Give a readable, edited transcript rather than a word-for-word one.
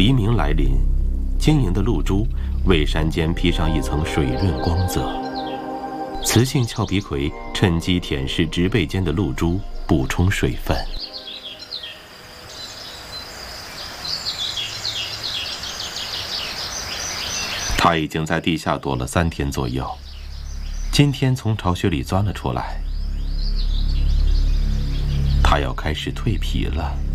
黎明来临，晶莹的露珠为山间披上一层水润光泽。雌性俏皮葵趁机舔舐植被间的露珠，补充水分。它已经在地下躲了3天左右，今天从巢穴里钻了出来。它要开始蜕皮了。